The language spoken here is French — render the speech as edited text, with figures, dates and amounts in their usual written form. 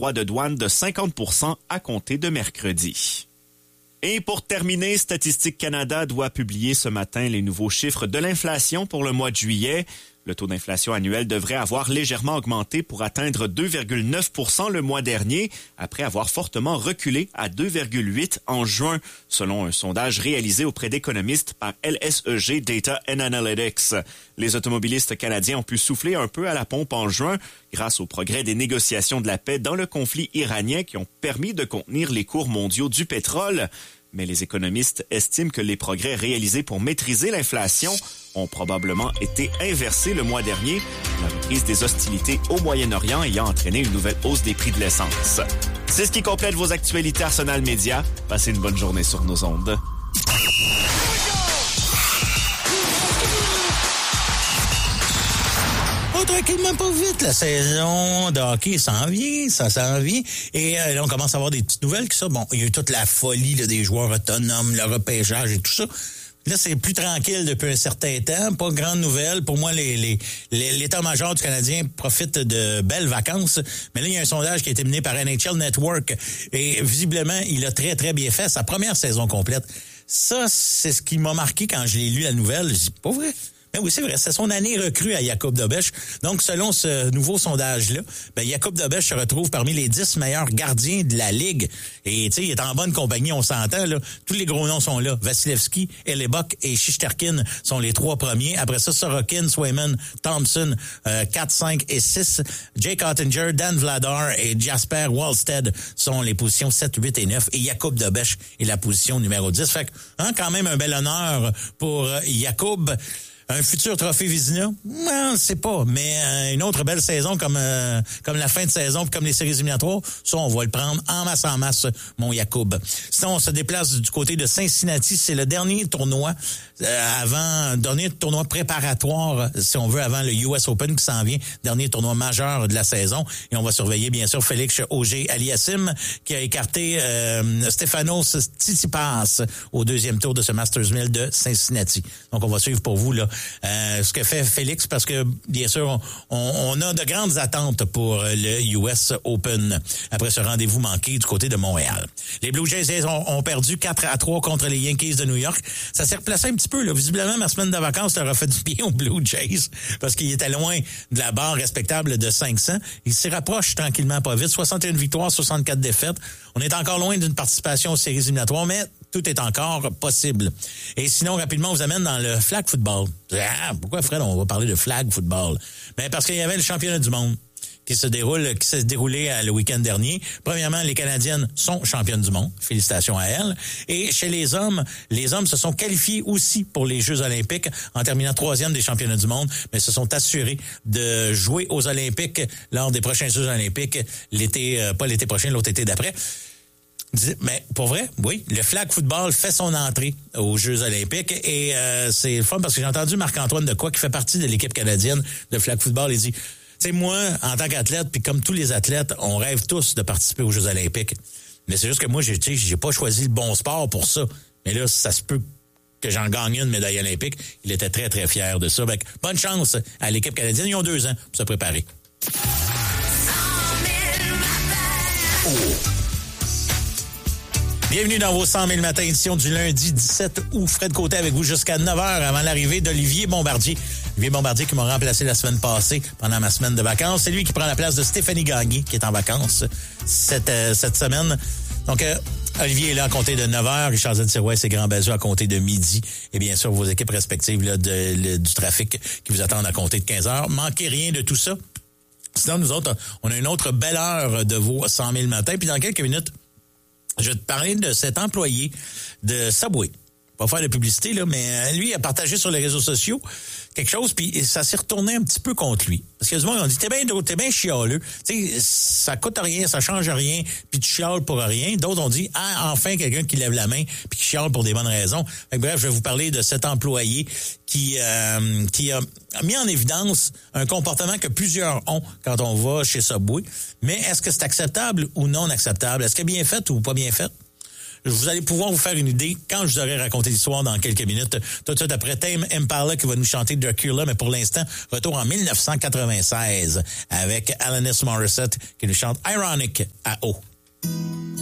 droits de douane de 50% à compter de mercredi. Et pour terminer, Statistique Canada doit publier ce matin les nouveaux chiffres de l'inflation pour le mois de juillet. Le taux d'inflation annuel devrait avoir légèrement augmenté pour atteindre 2,9% le mois dernier, après avoir fortement reculé à 2,8% en juin, selon un sondage réalisé auprès d'économistes par LSEG Data and Analytics. Les automobilistes canadiens ont pu souffler un peu à la pompe en juin grâce au progrès des négociations de la paix dans le conflit iranien qui ont permis de contenir les cours mondiaux du pétrole. Mais les économistes estiment que les progrès réalisés pour maîtriser l'inflation ont probablement été inversés le mois dernier, la reprise des hostilités au Moyen-Orient ayant entraîné une nouvelle hausse des prix de l'essence. C'est ce qui complète vos actualités Arsenal Média. Passez une bonne journée sur nos ondes. Oh, tranquillement pas vite, la saison de hockey s'en vient, ça s'en vient. Et là, on commence à avoir des petites nouvelles qui sortent. Bon, il y a eu toute la folie là, des joueurs autonomes, le repêchage et tout ça. Là, c'est plus tranquille depuis un certain temps. Pas grande nouvelle. Pour moi, l'état-major du Canadien profite de belles vacances. Mais là, il y a un sondage qui a été mené par NHL Network. Et visiblement, il a très, très bien fait sa première saison complète. Ça, c'est ce qui m'a marqué quand je l'ai lu, la nouvelle. Je dis, pas vrai? Ben oui, c'est vrai, c'est son année recrue à Jakub Dobeš. Donc, selon ce nouveau sondage-là, Jakub Dobeš se retrouve parmi les 10 meilleurs gardiens de la Ligue. Et, tu sais, il est en bonne compagnie, on s'entend, là. Tous les gros noms sont là. Vasilevski, Hellebuck et Shesterkin sont les 3 premiers. Après ça, Sorokin, Swayman, Thompson, 4, 5 et 6. Jake Ottinger, Dan Vladar et Jasper Wallstead sont les positions 7, 8 et 9. Et Jakub Dobeš est la position numéro 10. Fait que, quand même un bel honneur pour Jakub. Un futur trophée Vizina? On ne sait pas, mais une autre belle saison comme la fin de saison, comme les séries éliminatoires, ça, on va le prendre en masse, mon Jakub. Sinon, on se déplace du côté de Cincinnati. C'est le dernier tournoi dernier tournoi préparatoire, si on veut, avant le US Open qui s'en vient, dernier tournoi majeur de la saison. Et on va surveiller, bien sûr, Félix Auger-Aliassime, qui a écarté Stefanos Tsitsipas au deuxième tour de ce Masters 1000 de Cincinnati. Donc, on va suivre pour vous, là, ce que fait Félix, parce que, bien sûr, on a de grandes attentes pour le US Open après ce rendez-vous manqué du côté de Montréal. Les Blue Jays ont perdu 4-3 contre les Yankees de New York. Ça s'est replacé un petit peu, là. Visiblement, ma semaine de vacances leur a fait du bien aux Blue Jays parce qu'il était loin de la barre respectable de 500. Il s'y rapproche tranquillement pas vite. 61 victoires, 64 défaites. On est encore loin d'une participation aux séries éliminatoires, mais tout est encore possible. Et sinon, rapidement, on vous amène dans le flag football. Ah, pourquoi, Fred, on va parler de flag football? Ben, parce qu'il y avait le championnat du monde qui s'est déroulé le week-end dernier. Premièrement, les Canadiennes sont championnes du monde. Félicitations à elles. Et chez les hommes se sont qualifiés aussi pour les Jeux olympiques en terminant 3e des championnats du monde, mais se sont assurés de jouer aux Olympiques lors des prochains Jeux olympiques pas l'été prochain, l'autre été d'après. Mais pour vrai, oui, le flag football fait son entrée aux Jeux olympiques et c'est fun parce que j'ai entendu Marc-Antoine Dequoy qui fait partie de l'équipe canadienne de flag football. Il dit, tu sais, moi, en tant qu'athlète, puis comme tous les athlètes, on rêve tous de participer aux Jeux olympiques. Mais c'est juste que moi, j'ai pas choisi le bon sport pour ça. Mais là, ça se peut que j'en gagne une médaille olympique. Il était très, très fier de ça. Donc, bonne chance à l'équipe canadienne. Ils ont 2 ans pour se préparer. Oh. Bienvenue dans vos 100 000 matins, édition du lundi 17 août. Fred Côté avec vous jusqu'à 9h avant l'arrivée d'Olivier Bombardier. Olivier Bombardier qui m'a remplacé la semaine passée pendant ma semaine de vacances. C'est lui qui prend la place de Stéphanie Gagné qui est en vacances cette semaine. Donc, Olivier est là à compter de 9h. Richard Z-Sirouet et Grand Bazou à compter de midi. Et bien sûr, vos équipes respectives là, du trafic qui vous attendent à compter de 15h. Manquez rien de tout ça. Sinon, nous autres, on a une autre belle heure de vos 100 000 matins. Puis dans quelques minutes, je vais te parler de cet employé de Subway. Pas faire de publicité, là, mais lui, il a partagé sur les réseaux sociaux quelque chose, puis ça s'est retourné un petit peu contre lui. Parce que du monde, on dit, t'es bien chialeux. Tu sais, ça coûte rien, ça change rien, puis tu chiales pour rien. D'autres ont dit, enfin, quelqu'un qui lève la main, puis qui chiale pour des bonnes raisons. Fait que, bref, je vais vous parler de cet employé qui a mis en évidence un comportement que plusieurs ont quand on va chez Subway. Mais est-ce que c'est acceptable ou non acceptable? Est-ce que bien fait ou pas bien fait? vous allez pouvoir vous faire une idée quand je vous aurai raconté l'histoire dans quelques minutes. Tout de suite après Tame Impala qui va nous chanter Dracula, mais pour l'instant, retour en 1996 avec Alanis Morissette qui nous chante Ironic à eau.